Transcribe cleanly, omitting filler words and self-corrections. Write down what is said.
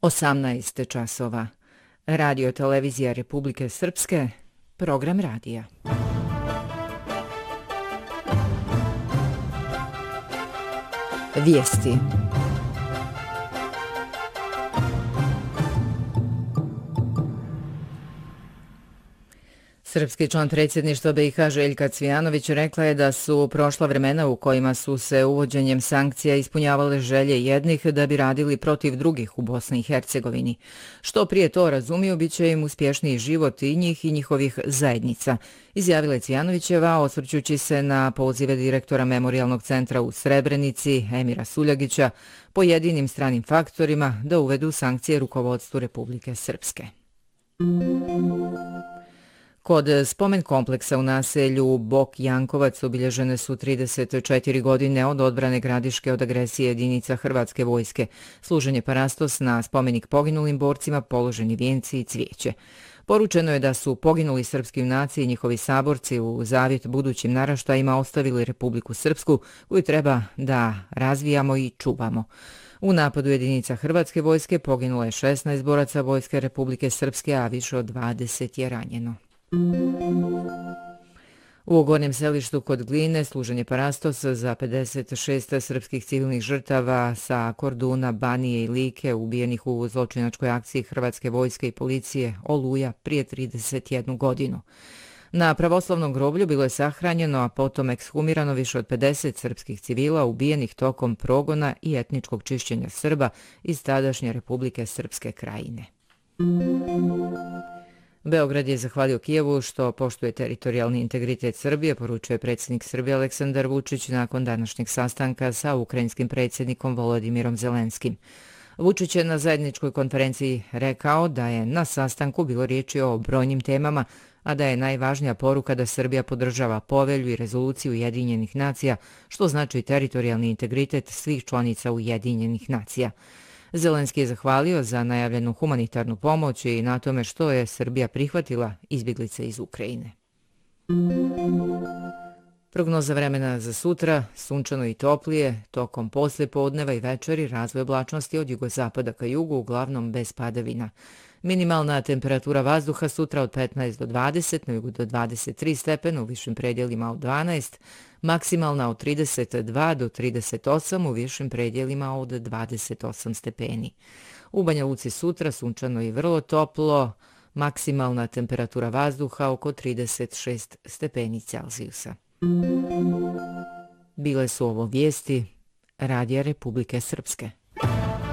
18 časova. Radio televizija Republike Srpske, program radija. Vijesti. Srpski član predsjedništva BiH Željka Cvijanović rekla je da su prošla vremena u kojima su se uvođenjem sankcija ispunjavale želje jednih da bi radili protiv drugih u Bosni i Hercegovini. Što prije to razumiju, bit će im uspješniji život i njih i njihovih zajednica, izjavila je Cvijanovićeva osvrćući se na pozive direktora Memorijalnog centra u Srebrenici, Emira Suljagića, pojedinim stranim faktorima da uvedu sankcije rukovodstvu Republike Srpske. Kod spomen kompleksa u naselju Bok Jankovac obilježene su 34 godine od odbrane Gradiške od agresije jedinica Hrvatske vojske. Služen je parastos na spomenik poginulim borcima, položeni vijenci i cvijeće. Poručeno je da su poginuli srpski junaci i njihovi saborci u zavjet budućim naraštajima ostavili Republiku Srpsku, koju treba da razvijamo i čuvamo. U napadu jedinica Hrvatske vojske poginulo je 16 boraca vojske Republike Srpske, a više od 20 je ranjeno. U Gornjem Selištu kod Gline služen je parastos za 56 srpskih civilnih žrtava sa Korduna, Banije i Like ubijenih u zločinačkoj akciji Hrvatske vojske i policije Oluja prije 31 godinu. Na pravoslavnom groblju bilo je sahranjeno, a potom ekshumirano više od 50 srpskih civila ubijenih tokom progona i etničkog čišćenja Srba iz tadašnje Republike Srpske Krajine. Beograd je zahvalio Kijevu što poštuje teritorijalni integritet Srbije, poručuje predsjednik Srbije Aleksandar Vučić nakon današnjeg sastanka sa ukrajinskim predsjednikom Volodimirom Zelenskim. Vučić je na zajedničkoj konferenciji rekao da je na sastanku bilo riječi o brojnim temama, a da je najvažnija poruka da Srbija podržava povelju i rezoluciju Ujedinjenih nacija, što znači teritorijalni integritet svih članica Ujedinjenih nacija. Zelenski je zahvalio za najavljenu humanitarnu pomoć i na tome što je Srbija prihvatila izbjeglice iz Ukrajine. Prognoza vremena za sutra, sunčano i toplije, tokom poslijepodneva i večeri razvoj oblačnosti od jugozapada ka jugu, uglavnom bez padavina. Minimalna temperatura vazduha sutra od 15 do 20, na jugu do 23 stepena, u višim predjelima od 12, maksimalna od 32 do 38, u višim predjelima od 28 stepeni. U Banja Luci sutra sunčano i vrlo toplo, maksimalna temperatura vazduha oko 36 stepeni Celzijusa. Bile su ovo vijesti Radija Republike Srpske.